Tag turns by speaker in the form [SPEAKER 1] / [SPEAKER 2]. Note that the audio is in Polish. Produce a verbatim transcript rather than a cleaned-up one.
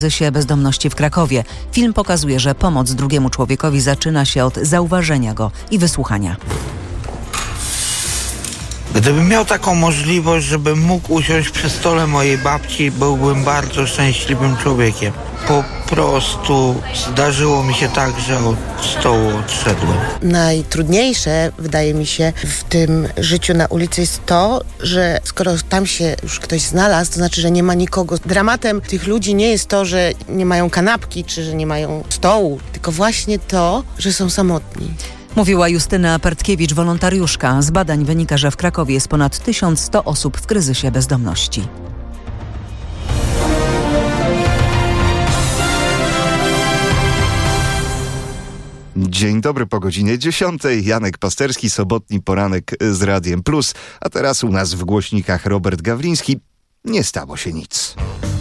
[SPEAKER 1] kryzysie bezdomności w Krakowie. Film pokazuje, że pomoc drugiemu człowiekowi zaczyna się od zauważenia go i wysłuchania.
[SPEAKER 2] Gdybym miał taką możliwość, żebym mógł usiąść przy stole mojej babci, byłbym bardzo szczęśliwym człowiekiem. Po prostu zdarzyło mi się tak, że od stołu odszedłem.
[SPEAKER 3] Najtrudniejsze, wydaje mi się, w tym życiu na ulicy jest to, że skoro tam się już ktoś znalazł, to znaczy, że nie ma nikogo. Dramatem tych ludzi nie jest to, że nie mają kanapki, czy że nie mają stołu, tylko właśnie to, że są samotni.
[SPEAKER 1] Mówiła Justyna Pertkiewicz, wolontariuszka. Z badań wynika, że w Krakowie jest ponad tysiąc sto osób w kryzysie bezdomności.
[SPEAKER 4] Dzień dobry, po godzinie dziesiątej. Janek Pasterski, sobotni poranek z Radiem Plus. A teraz u nas w głośnikach Robert Gawliński. Nie stało się nic.